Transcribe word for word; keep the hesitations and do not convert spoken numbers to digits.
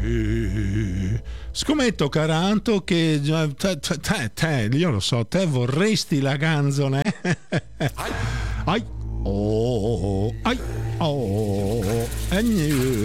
Scommetto, cara Anto, che te, te, te, io lo so, te vorresti la canzone. Ai, oh, ai, oh, eh,